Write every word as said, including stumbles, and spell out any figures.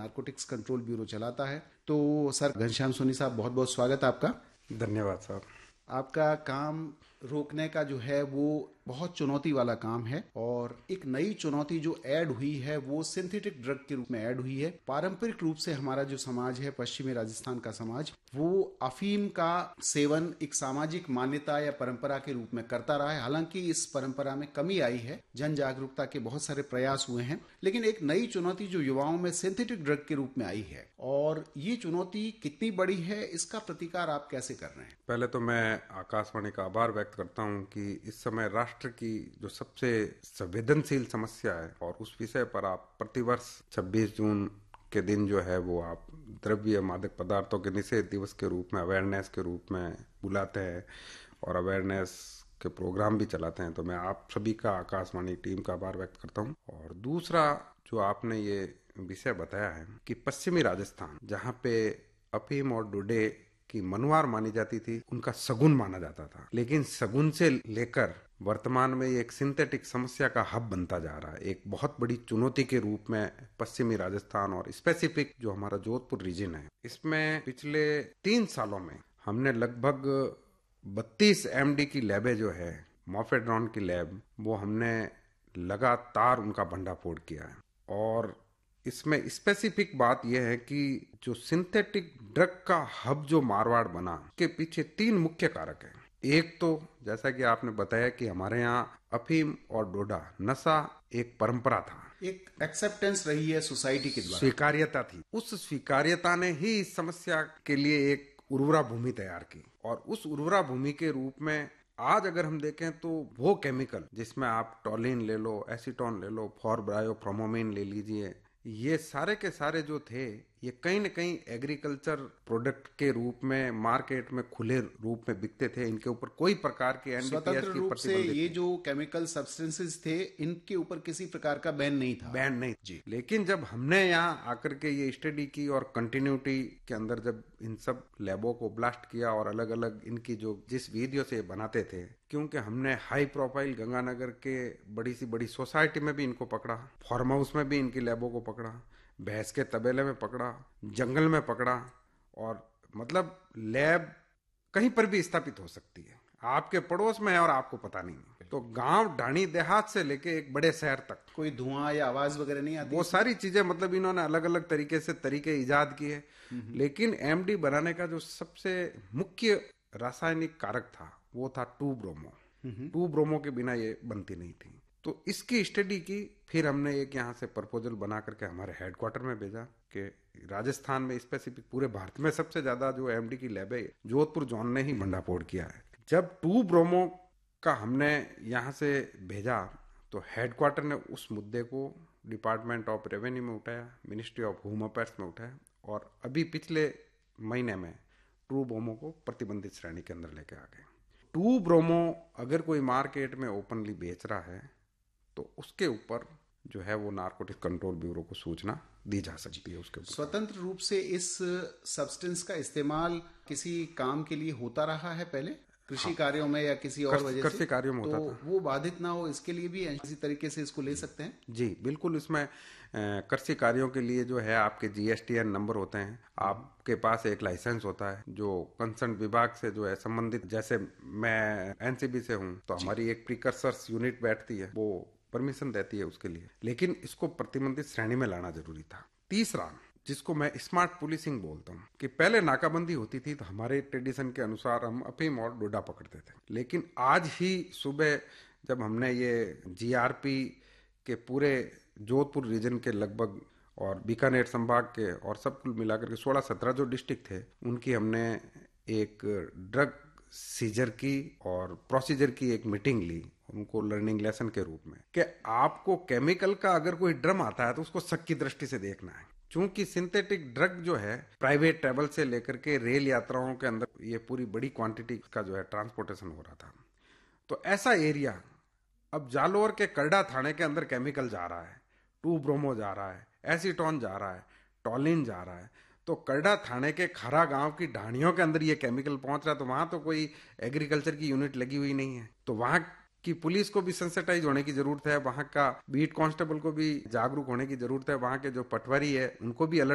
Narcotics control bureau चलाता है। तो सर घनश्याम सोनी साहब, बहुत बहुत स्वागत है आपका। धन्यवाद साहब। आपका काम रोकने का जो है वो बहुत चुनौती वाला काम है, और एक नई चुनौती जो ऐड हुई है वो सिंथेटिक ड्रग के रूप में ऐड हुई है। पारंपरिक रूप से हमारा जो समाज है, पश्चिमी राजस्थान का समाज, वो अफीम का सेवन एक सामाजिक मान्यता या परंपरा के रूप में करता रहा है। हालांकि इस परंपरा में कमी आई है, जन जागरूकता के बहुत सारे प्रयास हुए हैं, लेकिन एक नई चुनौती जो युवाओं में सिंथेटिक ड्रग के रूप में आई है, और ये चुनौती कितनी बड़ी है, इसका प्रतिकार आप कैसे कर रहे हैं? पहले तो मैं आकाशवाणी का आभार व्यक्त करता हूं कि इस समय राष्ट्र की जो सबसे संवेदनशील समस्या है और उस विषय पर आप प्रतिवर्ष छब्बीस जून के दिन जो है वो आप द्रव्य मादक पदार्थों के निषेध दिवस के रूप में, अवेयरनेस के रूप में बुलाते हैं और अवेयरनेस के प्रोग्राम भी चलाते हैं। तो मैं आप सभी का, आकाशवाणी टीम का आभार व्यक्त करता हूं। और दूसरा जो आपने ये विषय बताया है कि पश्चिमी राजस्थान, जहाँ पे अफीम और डोडे की मनुवार मानी जाती थी, उनका सगुन माना जाता था, लेकिन सगुन से लेकर वर्तमान में एक सिंथेटिक समस्या का हब बनता जा रहा है। एक बहुत बड़ी चुनौती के रूप में पश्चिमी राजस्थान और स्पेसिफिक जो हमारा जोधपुर रीजन है, इसमें पिछले तीन सालों में हमने लगभग बत्तीस एमडी की लैबें जो है, मॉफेड्रॉन की लैब, वो हमने लगातार उनका भंडाफोड़ किया है। और इसमें स्पेसिफिक बात यह है कि जो सिंथेटिक ड्रग का हब जो मारवाड़ बना, के पीछे तीन मुख्य कारक हैं। एक तो जैसा कि आपने बताया कि हमारे यहाँ अफीम और डोडा नशा एक परंपरा था, एक एक्सेप्टेंस रही है सोसाइटी के द्वारा, स्वीकार्यता थी। उस स्वीकार्यता ने ही इस समस्या के लिए एक उर्वरा भूमि तैयार की, और उस उर्वरा भूमि के रूप में आज अगर हम देखें तो वो केमिकल, जिसमें आप टॉलिन ले लो, एसीटोन ले लो, फॉरब्रायोफ्रोमोमिन ले लीजिए, ये सारे के सारे जो थे, ये कहीं न कहीं एग्रीकल्चर प्रोडक्ट के रूप में मार्केट में खुले रूप में बिकते थे। इनके ऊपर कोई प्रकार के स्वतंत्र रूप से ये जो केमिकल सब्सटेंसेस थे, इनके ऊपर किसी प्रकार का बैन नहीं था। बैन नहीं जी। लेकिन जब हमने यहाँ आकर के ये स्टडी की और कंटिन्यूटी के अंदर जब इन सब लैबों को ब्लास्ट किया और अलग अलग इनकी जो जिस विधियों से बनाते थे, क्योंकि हमने हाई प्रोफाइल गंगानगर के बड़ी सी बड़ी सोसाइटी में भी इनको पकड़ा, फार्म हाउस में भी इनकी लैबों को पकड़ा, भैंस के तबेले में पकड़ा, जंगल में पकड़ा, और मतलब लैब कहीं पर भी स्थापित हो सकती है, आपके पड़ोस में है और आपको पता नहीं है। तो गांव ढाणी देहात से लेके एक बड़े शहर तक कोई धुआं या आवाज वगैरह नहीं आती, वो सारी चीजें मतलब इन्होंने अलग अलग तरीके से तरीके इजाद किए। लेकिन एमडी बनाने का जो सबसे मुख्य रासायनिक कारक था वो था टू ब्रोमो। टू ब्रोमो के बिना ये बनती नहीं थी। तो इसकी स्टडी की, फिर हमने एक यहाँ से प्रपोजल बना करके हमारे हेडक्वार्टर में भेजा कि राजस्थान में स्पेसिफिक पूरे भारत में सबसे ज्यादा जो एमडी की लैब है, जोधपुर जोन ने ही भंडाफोड़ किया है। जब टू ब्रोमो का हमने यहाँ से भेजा तो हेडक्वार्टर ने उस मुद्दे को डिपार्टमेंट ऑफ रेवेन्यू में उठाया, मिनिस्ट्री ऑफ होम अफेयर्स में उठाया, और अभी पिछले महीने में टू ब्रोमो को प्रतिबंधित श्रेणी के अंदर लेके आ गए। टू ब्रोमो अगर कोई मार्केट में ओपनली बेच रहा है तो उसके ऊपर जो है वो नारकोटिक्स कंट्रोल ब्यूरो को सूचना दी जा सकती है। उसके स्वतंत्र रूप से इस सब्सटेंस का इस्तेमाल किसी काम के लिए होता रहा है पहले, कृषि हाँ, कार्यों में या किसी और वजह से कृषि कार्यों में होता तो था, वो बाधित ना हो इसके लिए भी इसी तरीके से इसको ले सकते हैं। जी बिल्कुल। इसमें कृषि कार्यों के लिए जो है आपके जीएसटीएन नंबर होते हैं, आपके पास एक लाइसेंस होता है जो कंसर्न विभाग से जो है संबंधित, जैसे मैं एनसीबी से हूँ तो हमारी एक प्रिकर्सर्स यूनिट बैठती है, वो परमिशन देती है उसके लिए, लेकिन इसको प्रतिबंधित श्रेणी में लाना जरूरी था। तीसरा, जिसको मैं स्मार्ट पुलिसिंग बोलता हूँ, कि पहले नाकाबंदी होती थी तो हमारे ट्रेडिशन के अनुसार हम अफीम और डोडा पकड़ते थे, लेकिन आज ही सुबह जब हमने ये जीआरपी के पूरे जोधपुर रीजन के लगभग और बीकानेर संभाग के और सब कुल मिलाकर के सोलह सत्रह जो डिस्ट्रिक्ट थे, उनकी हमने एक ड्रग सीजर की और प्रोसीजर की एक मीटिंग ली, उनको लर्निंग लेसन के रूप में, कि आपको केमिकल का अगर कोई ड्रम आता है तो उसको शक की दृष्टि से देखना है। चूंकि सिंथेटिक ड्रग जो है प्राइवेट ट्रेवल से लेकर के रेल यात्राओं के अंदर ये पूरी बड़ी क्वांटिटी का जो है ट्रांसपोर्टेशन हो रहा था, तो ऐसा एरिया अब जालोर के करडा थाने के अंदर केमिकल जा रहा है, टू ब्रोमो जा रहा है, एसीटोन जा रहा है, टॉलिन जा रहा है, तो करडा थाने के खरा गांव की ढाणियों के अंदर ये केमिकल पहुंच रहा है, तो वहां तो कोई एग्रीकल्चर की यूनिट लगी हुई नहीं है, तो वहां की पुलिस को भी सेंसिटाइज होने की जरूरत है, वहां का बीट कांस्टेबल को भी जागरूक होने की जरूरत है, वहां के जो पटवारी है उनको भी अलर्ट